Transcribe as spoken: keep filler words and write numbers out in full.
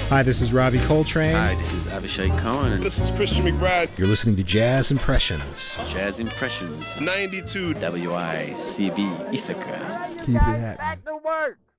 Hi, this is Robbie Coltrane. Hi, this is Avishai Cohen. This is Christian McBride. You're listening to Jazz Impressions. Jazz Impressions. ninety-two W I C B Ithaca. Keep it happening. Back to work.